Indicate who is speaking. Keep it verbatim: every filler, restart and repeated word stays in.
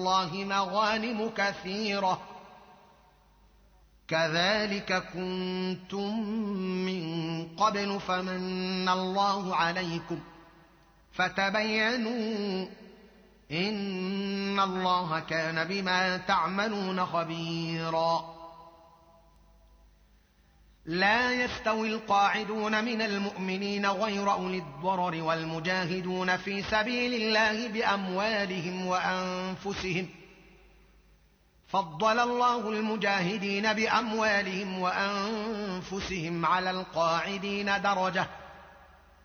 Speaker 1: الله مغانم كثيرة كذلك كنتم من قبل فمن الله عليكم فتبينوا إن الله كان بما تعملون خبيرا. لا يستوي القاعدون من المؤمنين غير أولي الضرر والمجاهدون في سبيل الله بأموالهم وأنفسهم فضل الله المجاهدين بأموالهم وأنفسهم على القاعدين درجة